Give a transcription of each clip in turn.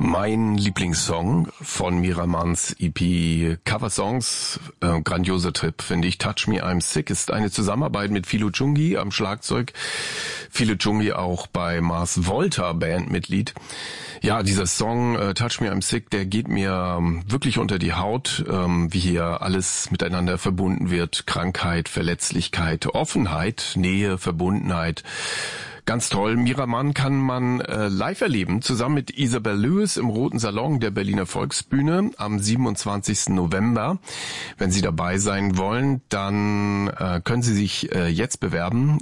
Mein Lieblingssong von Miramans EP Coversongs, grandioser Trip, finde ich. Touch Me, I'm Sick ist eine Zusammenarbeit mit Philo Chungi am Schlagzeug. Philo Chungi auch bei Mars Volta Bandmitglied. Ja, dieser Song Touch Me, I'm Sick, der geht mir wirklich unter die Haut, wie hier alles miteinander verbunden wird. Krankheit, Verletzlichkeit, Offenheit, Nähe, Verbundenheit. Ganz toll. Miraman kann man live erleben, zusammen mit Isabel Lewis im Roten Salon der Berliner Volksbühne am 27. November. Wenn Sie dabei sein wollen, dann können Sie sich jetzt bewerben.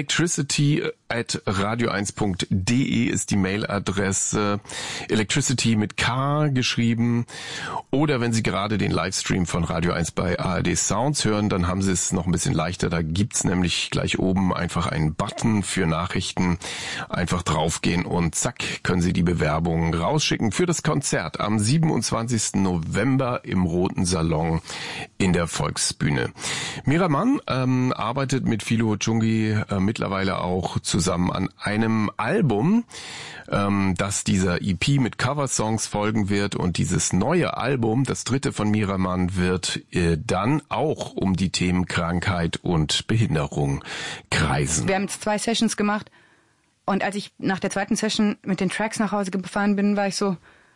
electricity@radio1.de ist die Mailadresse. Electricity mit K geschrieben. Oder wenn Sie gerade den Livestream von Radio 1 bei ARD Sounds hören, dann haben Sie es noch ein bisschen leichter. Da gibt's nämlich gleich oben einfach einen Button für Nachrichten. Einfach draufgehen und zack, können Sie die Bewerbung rausschicken für das Konzert am 27. November im Roten Salon in der Volksbühne. Miraman arbeitet mit Philo Chungi mittlerweile auch zusammen an einem Album, das dieser EP mit Coversongs folgen wird, und dieses neue Album, das dritte von Miraman, wird dann auch um die Themen Krankheit und Behinderung kreisen. Wir haben jetzt 2 Sessions gemacht. Und als ich nach der zweiten Session mit den Tracks nach Hause gefahren bin, war ich so,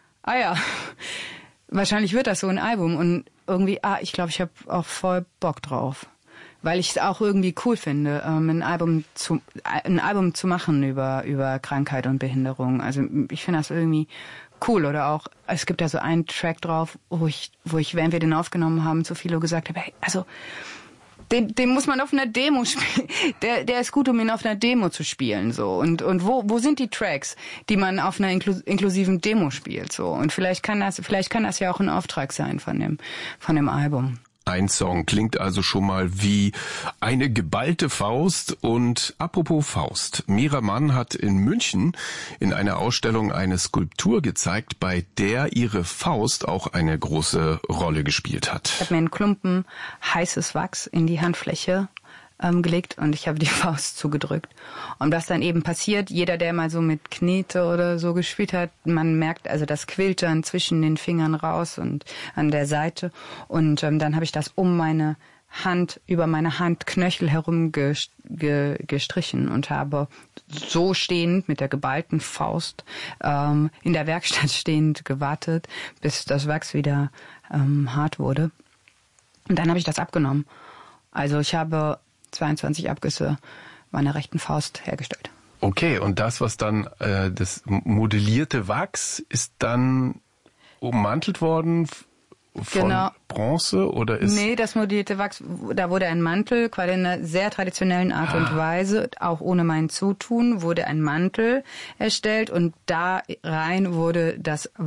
wahrscheinlich wird das so ein Album. Und irgendwie, ich glaube, ich habe auch voll Bock drauf. Weil ich es auch irgendwie cool finde, ein Album zu machen über Krankheit und Behinderung. Also ich finde das irgendwie cool. Oder auch, es gibt da so einen Track drauf, wo ich, während wir den aufgenommen haben, zu Philo gesagt habe, hey, also den muss man auf einer Demo spielen. Der ist gut, um ihn auf einer Demo zu spielen, so. Und wo sind die Tracks, die man auf einer inklusiven Demo spielt, so. Und vielleicht kann das ja auch ein Auftrag sein von dem Album. Ein Song klingt also schon mal wie eine geballte Faust. Und apropos Faust, Miraman hat in München in einer Ausstellung eine Skulptur gezeigt, bei der ihre Faust auch eine große Rolle gespielt hat. Ich habe mir einen Klumpen heißes Wachs in die Handfläche gelegt und ich habe die Faust zugedrückt. Und was dann eben passiert, jeder, der mal so mit Knete oder so gespielt hat, man merkt, also das quillt dann zwischen den Fingern raus und an der Seite. Und dann habe ich das um meine Hand, über meine Handknöchel herum gestrichen und habe so stehend mit der geballten Faust in der Werkstatt stehend gewartet, bis das Wachs wieder hart wurde. Und dann habe ich das abgenommen. Also ich habe 22 Abgüsse meiner rechten Faust hergestellt. Okay, und das, was dann das modellierte Wachs, ist dann ummantelt worden von Bronze oder ist... Nee, das modellierte Wachs, da wurde ein Mantel, quasi in einer sehr traditionellen Art und Weise, auch ohne mein Zutun, wurde ein Mantel erstellt und da rein wurde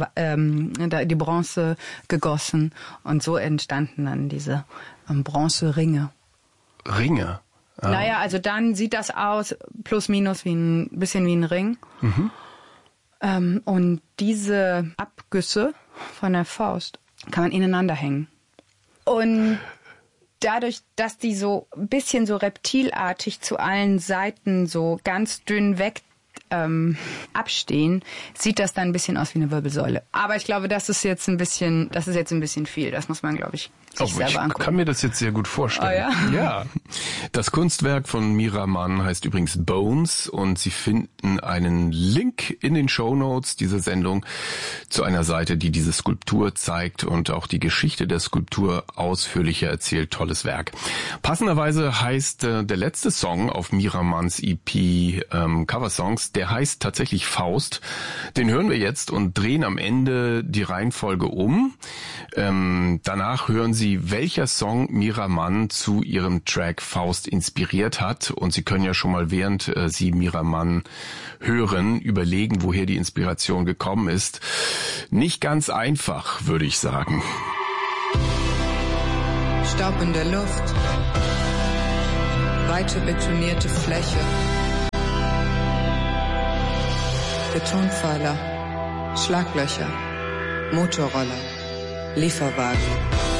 die Bronze gegossen und so entstanden dann diese Bronzeringe. Ringe? Ah. Naja, also dann sieht das aus, plus minus wie ein bisschen wie ein Ring. Mhm. Und diese Abgüsse von der Faust kann man ineinander hängen. Und dadurch, dass die so ein bisschen so reptilartig zu allen Seiten so ganz dünn weg abstehen, sieht das dann ein bisschen aus wie eine Wirbelsäule. Aber ich glaube, das ist jetzt ein bisschen viel. Das muss man, glaube ich, sich selber angucken. Ich kann mir das jetzt sehr gut vorstellen. Oh, ja? Ja. Das Kunstwerk von Miraman heißt übrigens Bones und Sie finden einen Link in den Shownotes dieser Sendung zu einer Seite, die diese Skulptur zeigt und auch die Geschichte der Skulptur ausführlicher erzählt. Tolles Werk. Passenderweise heißt der letzte Song auf Miramans EP Coversongs, der heißt tatsächlich Faust. Den hören wir jetzt und drehen am Ende die Reihenfolge um. Danach hören Sie, welcher Song Miraman zu ihrem Track Faust inspiriert hat. Und Sie können ja schon mal, während Sie Miraman hören, überlegen, woher die Inspiration gekommen ist. Nicht ganz einfach, würde ich sagen. Staub in der Luft, weite betonierte Fläche, Betonpfeiler, Schlaglöcher, Motorroller, Lieferwagen.